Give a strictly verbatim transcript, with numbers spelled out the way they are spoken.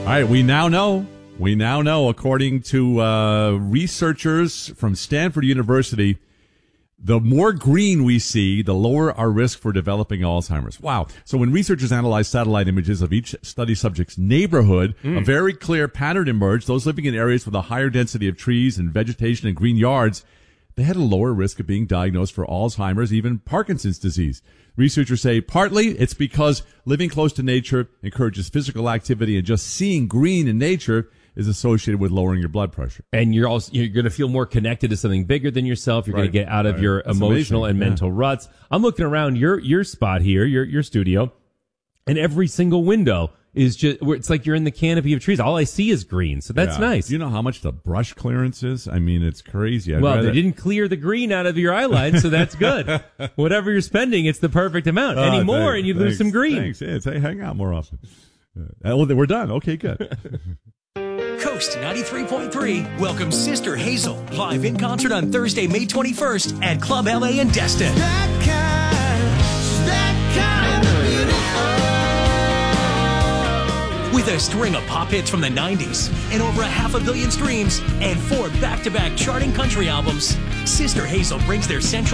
All right, we now know. We now know, according to uh, researchers from Stanford University, the more green we see, the lower our risk for developing Alzheimer's. Wow. So when researchers analyzed satellite images of each study subject's neighborhood, mm. a very clear pattern emerged. Those living in areas with a higher density of trees and vegetation and green yards, they had a lower risk of being diagnosed for Alzheimer's, even Parkinson's disease. Researchers say partly it's because living close to nature encourages physical activity, and just seeing green in nature is associated with lowering your blood pressure. And you're also you're going to feel more connected to something bigger than yourself. You're right. going to get out of right. your That's emotional amazing. and yeah. mental ruts. I'm looking around your your spot here, your your studio, and every single window is just, it's like you're in the canopy of trees. All I see is green, so that's yeah. nice. Do you know how much the brush clearance is? I mean, it's crazy. I'd well, rather... they didn't clear the green out of your eye line, so that's good. Whatever you're spending, it's the perfect amount. Oh, Any more, thanks, and you thanks, lose some green. Thanks. Yeah, say, hang out more often. Uh, well, we're done. Okay, good. Coast ninety-three point three welcomes Sister Hazel live in concert on Thursday, May twenty-first at Club L A in Destin. That kind, that kind of beautiful. With a string of pop hits from the nineties and over a half a billion streams and four back-to-back charting country albums, Sister Hazel brings their Central